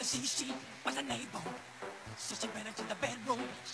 she was a neighbor, so she ran into the bedroom.